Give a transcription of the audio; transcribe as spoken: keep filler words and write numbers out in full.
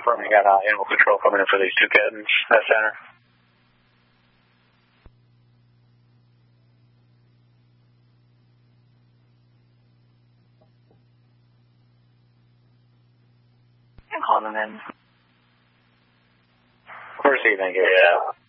confirm you got uh, animal control coming in for these two kittens at center. I'm calling them in. Of course, you think it. Yeah.